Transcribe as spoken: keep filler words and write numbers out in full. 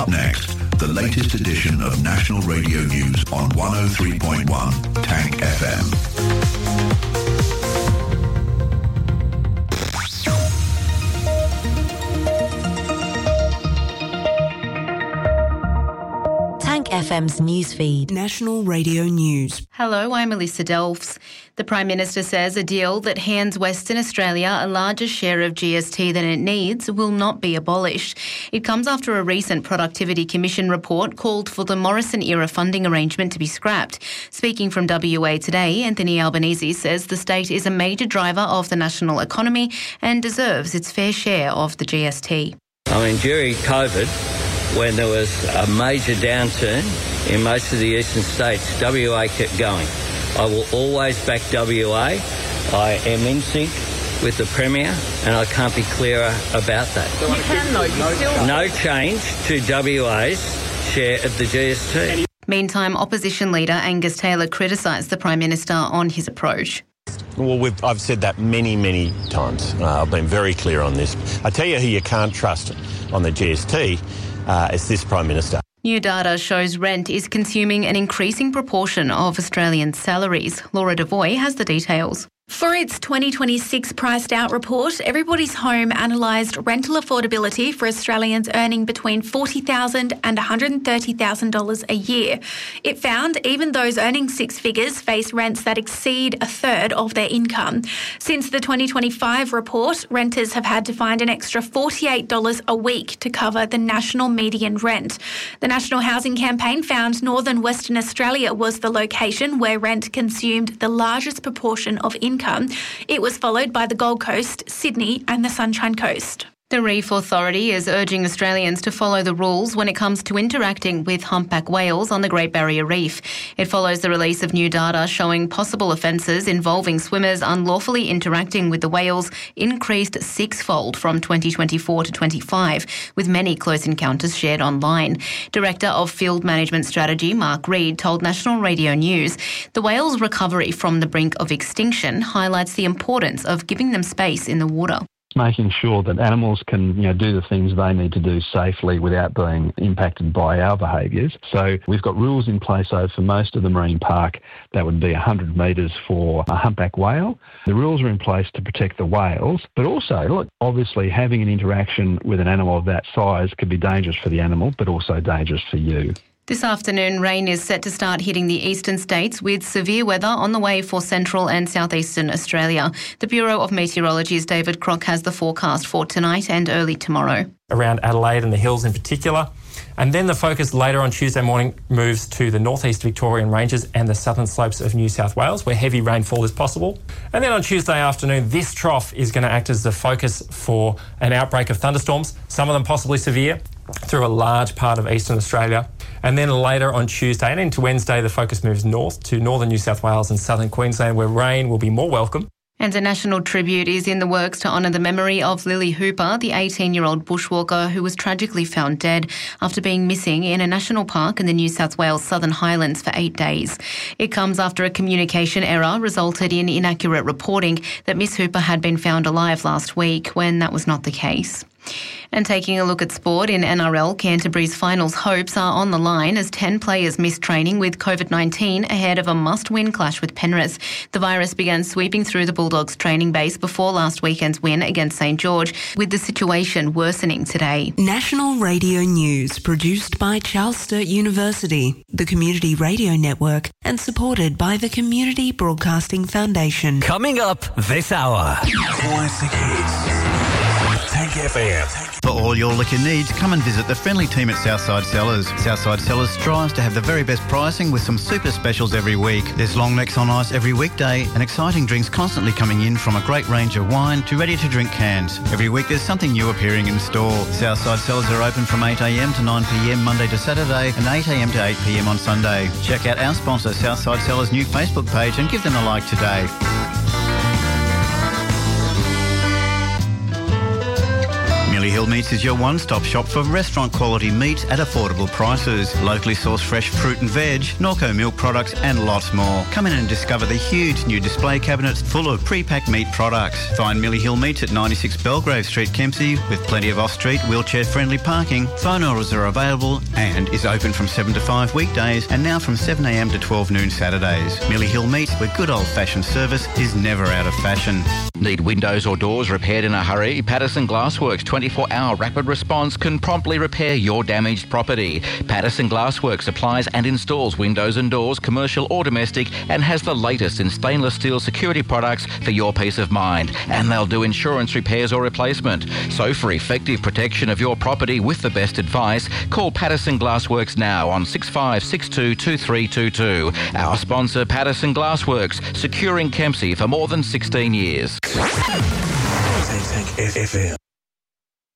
Up next, the latest edition of National Radio News on one oh three point one Tank F M. F M's newsfeed. National Radio News. Hello, I'm Melissa Delfs. The Prime Minister says a deal that hands Western Australia a larger share of G S T than it needs will not be abolished. It comes after a recent Productivity Commission report called for the Morrison-era funding arrangement to be scrapped. Speaking from W A Today, Anthony Albanese says the state is a major driver of the national economy and deserves its fair share of the G S T. I mean, during COVID, when there was a major downturn in most of the eastern states, W A kept going. I will always back W A. I am in sync with the Premier, and I can't be clearer about that. You can, though. You still... No change to W A's share of the G S T. Meantime, Opposition Leader Angus Taylor criticised the Prime Minister on his approach. Well, we've, I've said that many, many times. Uh, I've been very clear on this. I tell you who you can't trust on the G S T. Uh, it's this Prime Minister. New data shows rent is consuming an increasing proportion of Australian salaries. Laura Devoy has the details. For its twenty twenty-six Priced Out report, Everybody's Home analysed rental affordability for Australians earning between forty thousand dollars and one hundred thirty thousand dollars a year. It found even those earning six figures face rents that exceed a third of their income. Since the twenty twenty-five report, renters have had to find an extra forty-eight dollars a week to cover the national median rent. The National Housing Campaign found northern Western Australia was the location where rent consumed the largest proportion of income. It was followed by the Gold Coast, Sydney and the Sunshine Coast. The Reef Authority is urging Australians to follow the rules when it comes to interacting with humpback whales on the Great Barrier Reef. It follows the release of new data showing possible offences involving swimmers unlawfully interacting with the whales increased sixfold from twenty twenty-four to twenty-five, with many close encounters shared online. Director of Field Management Strategy, Mark Reid, told National Radio News the whales' recovery from the brink of extinction highlights the importance of giving them space in the water. Making sure that animals can, you know, do the things they need to do safely without being impacted by our behaviours. So we've got rules in place over for most of the marine park. That would be one hundred metres for a humpback whale. The rules are in place to protect the whales, but also, look, obviously having an interaction with an animal of that size could be dangerous for the animal, but also dangerous for you. This afternoon, rain is set to start hitting the eastern states with severe weather on the way for central and southeastern Australia. The Bureau of Meteorology's David Crock has the forecast for tonight and early tomorrow. Around Adelaide and the hills in particular. And then the focus later on Tuesday morning moves to the northeast Victorian ranges and the southern slopes of New South Wales, where heavy rainfall is possible. And then on Tuesday afternoon, this trough is going to act as the focus for an outbreak of thunderstorms, some of them possibly severe, through a large part of eastern Australia. And then later on Tuesday and into Wednesday, the focus moves north to northern New South Wales and southern Queensland, where rain will be more welcome. And a national tribute is in the works to honour the memory of Lily Hooper, the eighteen-year-old bushwalker who was tragically found dead after being missing in a national park in the New South Wales Southern Highlands for eight days. It comes after a communication error resulted in inaccurate reporting that Miss Hooper had been found alive last week, when that was not the case. And taking a look at sport, in N R L, Canterbury's finals hopes are on the line as ten players missed training with COVID nineteen ahead of a must-win clash with Penrith. The virus began sweeping through the Bulldogs training base before last weekend's win against St George, with the situation worsening today. National Radio News, produced by Charles Sturt University, the Community Radio Network, and supported by the Community Broadcasting Foundation. Coming up this hour. Classic hits. Tank F M. For all your liquor needs, come and visit the friendly team at Southside Cellars. Southside Cellars strives to have the very best pricing with some super specials every week. There's long necks on ice every weekday and exciting drinks constantly coming in, from a great range of wine to ready-to-drink cans. Every week there's something new appearing in store. Southside Cellars are open from eight a m to nine p m Monday to Saturday and eight a m to eight p m on Sunday. Check out our sponsor Southside Cellars' new Facebook page and give them a like today. Millie Hill Meats is your one-stop shop for restaurant-quality meat at affordable prices. Locally sourced fresh fruit and veg, Norco milk products and lots more. Come in and discover the huge new display cabinets full of pre-packed meat products. Find Millie Hill Meats at ninety-six Belgrave Street, Kempsey, with plenty of off-street, wheelchair-friendly parking. Phone orders are available and is open from seven to five weekdays and now from seven a m to twelve noon Saturdays. Millie Hill Meats, where good old-fashioned service is never out of fashion. Need windows or doors repaired in a hurry? Patterson Glassworks twenty-four hour rapid response can promptly repair your damaged property. Patterson Glassworks supplies and installs windows and doors, commercial or domestic, and has the latest in stainless steel security products for your peace of mind. And they'll do insurance repairs or replacement. So for effective protection of your property with the best advice, call Patterson Glassworks now on six five six two, two three two two. Our sponsor, Patterson Glassworks, securing Kempsey for more than sixteen years. Tank F M.